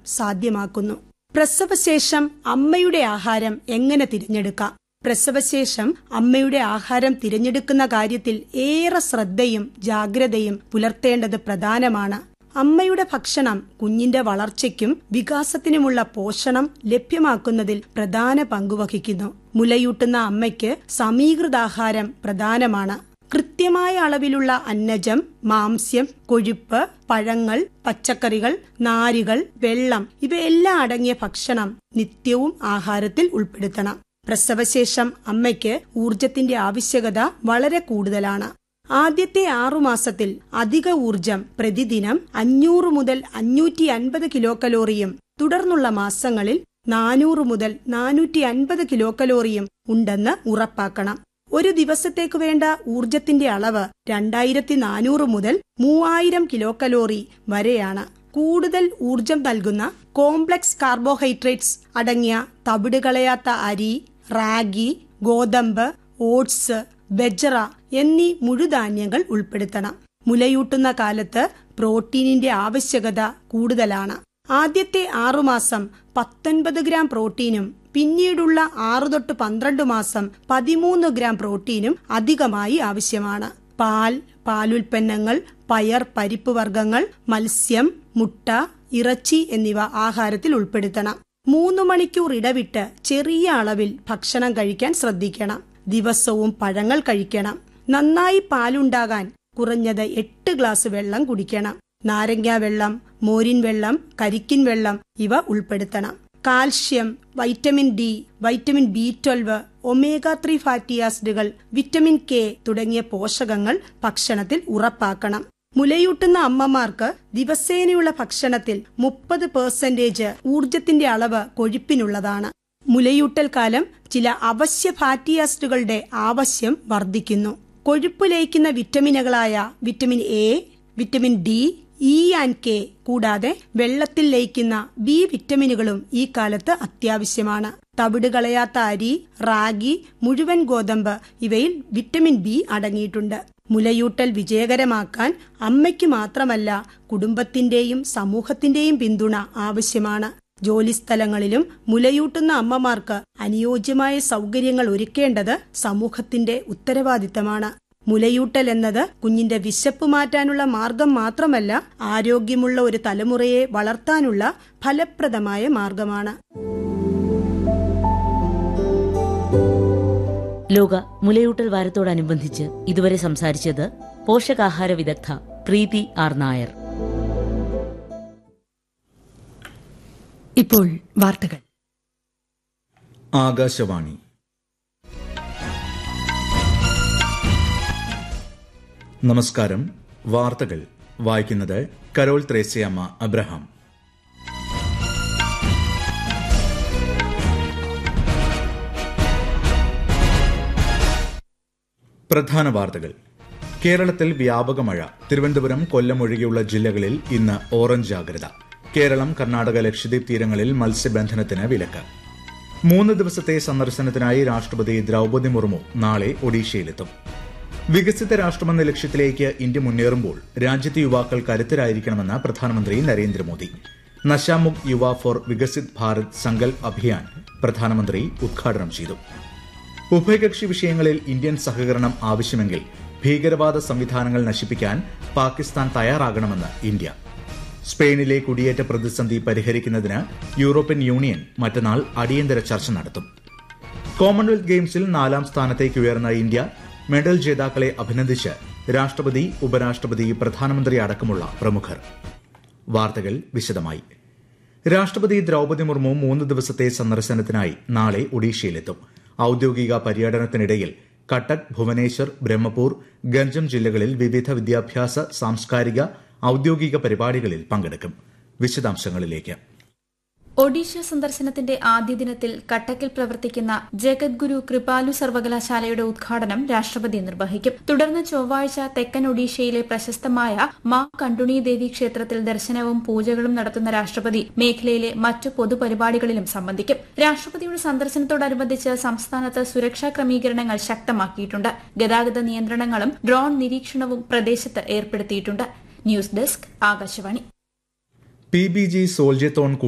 സാധ്യമാക്കുന്നു. പ്രസവശേഷം അമ്മയുടെ ആഹാരം എങ്ങനെ തിരഞ്ഞെടുക്കാം? പ്രസവശേഷം അമ്മയുടെ ആഹാരം തിരഞ്ഞെടുക്കുന്ന കാര്യത്തിൽ ഏറെ ശ്രദ്ധയും ജാഗ്രതയും പുലർത്തേണ്ടത് പ്രധാനമാണ്. അമ്മയുടെ ഭക്ഷണം കുഞ്ഞിന്റെ വളർച്ചയ്ക്കും വികാസത്തിനുമുള്ള പോഷണം ലഭ്യമാക്കുന്നതിൽ പ്രധാന പങ്കുവഹിക്കുന്നു. മുലയൂട്ടുന്ന അമ്മയ്ക്ക് സമീകൃതാഹാരം പ്രധാനമാണ്. കൃത്യമായ അളവിലുള്ള അന്നജം, മാംസ്യം, കൊഴുപ്പ്, പഴങ്ങൾ, പച്ചക്കറികൾ, നാരുകൾ, വെള്ളം ഇവയെല്ലാം അടങ്ങിയ ഭക്ഷണം നിത്യവും ആഹാരത്തിൽ ഉൾപ്പെടുത്തണം. പ്രസവശേഷം അമ്മയ്ക്ക് ഊർജത്തിന്റെ ആവശ്യകത വളരെ കൂടുതലാണ്. ആദ്യത്തെ 6 മാസത്തിൽ അധിക ഊർജം പ്രതിദിനം 500 മുതൽ 550 കിലോ കലോറിയും തുടർന്നുള്ള മാസങ്ങളിൽ 400 മുതൽ 450 കിലോ കലോറിയും ഉണ്ടെന്ന് ഉറപ്പാക്കണം. ഒരു ദിവസത്തേക്ക് വേണ്ട ഊർജത്തിന്റെ അളവ് 2400 മുതൽ 3000 കിലോ കലോറി വരെയാണ്. കൂടുതൽ ഊർജം നൽകുന്ന കോംപ്ലക്സ് കാർബോഹൈഡ്രേറ്റ്സ് അടങ്ങിയ തവിട് കളയാത്ത അരി, റാഗി, ഗോതമ്പ്, ഓട്സ്, ബജ്റ എന്നീ മുഴുധാന്യങ്ങൾ ഉൾപ്പെടുത്തണം. മുലയൂട്ടുന്ന കാലത്ത് പ്രോട്ടീനിന്റെ ആവശ്യകത കൂടുതലാണ്. ആദ്യത്തെ 6 മാസം 19 ഗ്രാം പ്രോട്ടീനും പിന്നീടുള്ള 6 തൊട്ട് 12 മാസം 13 ഗ്രാം പ്രോട്ടീനും അധികമായി ആവശ്യമാണ്. പാൽ, പാലുൽപ്പന്നങ്ങൾ, പയർ, പരിപ്പ് വർഗ്ഗങ്ങൾ, മത്സ്യം, മുട്ട, ഇറച്ചി എന്നിവ ആഹാരത്തിൽ ഉൾപ്പെടുത്തണം. 3 മണിക്കൂർ ഇടവിട്ട് ചെറിയ അളവിൽ ഭക്ഷണം കഴിക്കാൻ ശ്രദ്ധിക്കണം. ദിവസവും പഴങ്ങൾ കഴിക്കണം. നന്നായി പാലുണ്ടാകാൻ കുറഞ്ഞത് 8 ഗ്ലാസ് വെള്ളം കുടിക്കണം. നാരങ്ങാ വെള്ളം, മോരിൻ വെള്ളം, കരിക്കിൻ വെള്ളം ഇവ ഉൾപ്പെടുത്തണം. Calcium, vitamin D, vitamin B12, omega 3 fatty ആസിഡുകൾ, വിറ്റമിൻ കെ തുടങ്ങിയ പോഷകങ്ങൾ ഭക്ഷണത്തിൽ ഉറപ്പാക്കണം. മുലയൂട്ടുന്ന അമ്മമാർക്ക് ദിവസേനയുള്ള ഭക്ഷണത്തിൽ 30% ഊർജത്തിന്റെ അളവ് കൊഴുപ്പിനുള്ളതാണ്. മുലയൂട്ടൽ കാലം ചില അവശ്യ ഫാറ്റി ആസിഡുകളുടെ ആവശ്യം വർദ്ധിക്കുന്നു. കൊഴുപ്പ് ലയിക്കുന്ന വിറ്റമിനുകളായ vitamin A, vitamin D, E and K കൂടാതെ വെള്ളത്തിൽ ലയിക്കുന്ന ബി വിറ്റമിനുകളും ഈ കാലത്ത് അത്യാവശ്യമാണ്. തവിട് കളയാത്ത അരി, റാഗി, മുഴുവൻ ഗോതമ്പ് ഇവയിൽ വിറ്റമിൻ ബി അടങ്ങിയിട്ടുണ്ട്. മുലയൂട്ടൽ വിജയകരമാക്കാൻ അമ്മയ്ക്ക് മാത്രമല്ല കുടുംബത്തിന്റെയും സമൂഹത്തിന്റെയും പിന്തുണ ആവശ്യമാണ്. ജോലിസ്ഥലങ്ങളിലും മുലയൂട്ടുന്ന അമ്മമാർക്ക് അനുയോജ്യമായ സൗകര്യങ്ങൾ ഒരുക്കേണ്ടത് സമൂഹത്തിന്റെ ഉത്തരവാദിത്തമാണ്. മുലയൂട്ടൽ എന്നത് കുഞ്ഞിന്റെ വിശപ്പ് മാറ്റാനുള്ള മാർഗം മാത്രമല്ല, ആരോഗ്യമുള്ള ഒരു തലമുറയെ വളർത്താനുള്ള ഫലപ്രദമായ മാർഗമാണ്. ലോക മുലയൂട്ടൽ വാരത്തോടനുബന്ധിച്ച് ഇതുവരെ സംസാരിച്ചത് പോഷകാഹാര വിദഗ്ധ പ്രീതി ആർ നായർ. ഇപ്പോൾ വാർത്തകൾ. ആകാശവാണി. നമസ്കാരം. വാർത്തകൾ വായിക്കുന്നത് കരോൾ ത്രേസ്യാമ്മ അബ്രഹാം. പ്രധാന വാർത്തകൾ. കേരളത്തിൽ വ്യാപക മഴ. തിരുവനന്തപുരം, കൊല്ലം ഒഴികെയുള്ള ജില്ലകളിൽ ഇന്ന് ഓറഞ്ച് ജാഗ്രത. കേരളം, കർണാടക, ലക്ഷദ്വീപ് തീരങ്ങളിൽ മത്സ്യബന്ധനത്തിന് വിലക്ക്. 3 ദിവസത്തെ സന്ദർശനത്തിനായി രാഷ്ട്രപതി ദ്രൌപദി മുർമു നാളെ ഒഡീഷയിലെത്തും. വികസിത രാഷ്ട്രമെന്ന ലക്ഷ്യത്തിലേക്ക് ഇന്ത്യ മുന്നേറുമ്പോൾ രാജ്യത്തെ യുവാക്കൾ കരുത്തരായിരിക്കണമെന്ന് പ്രധാനമന്ത്രി നരേന്ദ്രമോദി. നശാമുക് യുവ ഫോർ വികസിത് ഭാരത് സങ്കൽപ് അഭിയാൻ പ്രധാനമന്ത്രി ഉദ്ഘാടനം ചെയ്തു. ഉഭയകക്ഷി വിഷയങ്ങളിൽ ഇന്ത്യൻ സഹകരണം ആവശ്യമെങ്കിൽ ഭീകരവാദ സംവിധാനങ്ങൾ നശിപ്പിക്കാൻ പാകിസ്ഥാൻ തയ്യാറാകണമെന്ന് ഇന്ത്യ. സ്പെയിനിലെ കുടിയേറ്റ പ്രതിസന്ധി പരിഹരിക്കുന്നതിന് യൂറോപ്യൻ യൂണിയൻ മറ്റന്നാൾ അടിയന്തര ചർച്ച നടത്തും. കോമൺവെൽത്ത് ഗെയിംസിൽ 4ാം സ്ഥാനത്തേക്ക് ഉയർന്ന ഇന്ത്യ മെഡൽ ജേതാക്കളെ അഭിനന്ദിച്ച് രാഷ്ട്രപതി, ഉപരാഷ്ട്രപതി, പ്രധാനമന്ത്രി അടക്കമുള്ള പ്രമുഖർ. വാർത്തകൾ വിശദമായി. രാഷ്ട്രപതി ദ്രൌപദി മുർമു 3 ദിവസത്തെ സന്ദർശനത്തിനായി നാളെ ഒഡീഷയിലെത്തും. ഔദ്യോഗിക പര്യടനത്തിനിടയിൽ കട്ടക്, ഭുവനേശ്വർ, ബ്രഹ്മപൂർ, ഗഞ്ചം ജില്ലകളിൽ വിവിധ വിദ്യാഭ്യാസ, സാംസ്കാരിക, ഔദ്യോഗിക പരിപാടികളിൽ പങ്കെടുക്കും. വിശദാംശങ്ങളിലേക്ക്. ഒഡീഷ സന്ദർശനത്തിന്റെ ആദ്യ ദിനത്തിൽ കട്ടക്കിൽ പ്രവർത്തിക്കുന്ന ജഗദ്ഗുരു കൃപാലു സർവകലാശാലയുടെ ഉദ്ഘാടനം രാഷ്ട്രപതി നിർവഹിക്കും. തുടർന്ന് ചൊവ്വാഴ്ച തെക്കൻ ഒഡീഷയിലെ പ്രശസ്തമായ മാ കണ്ടുണി ദേവി ക്ഷേത്രത്തിൽ ദർശനവും പൂജകളും നടത്തുന്ന രാഷ്ട്രപതി മേഖലയിലെ മറ്റു പൊതുപരിപാടികളിലും സംബന്ധിക്കും. രാഷ്ട്രപതിയുടെ സന്ദർശനത്തോടനുബന്ധിച്ച് സംസ്ഥാനത്ത് സുരക്ഷാ ക്രമീകരണങ്ങൾ ശക്തമാക്കിയിട്ടുണ്ട്. ഗതാഗത നിയന്ത്രണങ്ങളും ഡ്രോൺ നിരീക്ഷണവും പ്രദേശത്ത് ഏർപ്പെടുത്തിയിട്ടുണ്ട്. News desk, Akashvani. PBG സോൾജത്തോൺ